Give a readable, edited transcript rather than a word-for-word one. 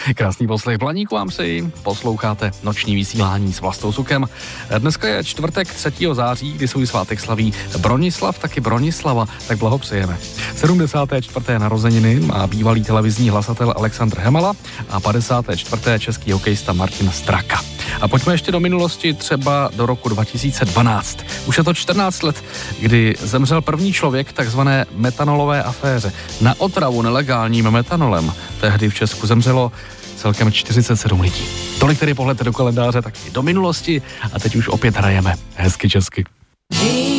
Krásný poslech Blaníku vám přeji, posloucháte noční vysílání s Vlastou Sukem. Dneska je čtvrtek 3. září, kdy svůj svátek slaví Bronislav, taky Bronislava, tak blahopřejeme. 74. narozeniny má bývalý televizní hlasatel Alexandr Hemala a 54. český hokejista Martin Straka. A pojďme ještě do minulosti, třeba do roku 2012. Už je to 14 let, kdy zemřel první člověk takzvané metanolové aféře. Na otravu nelegálním metanolem tehdy v Česku zemřelo celkem 47 lidí. Tolik tedy pohled do kalendáře, taky do minulosti a teď už opět hrajeme hezky česky.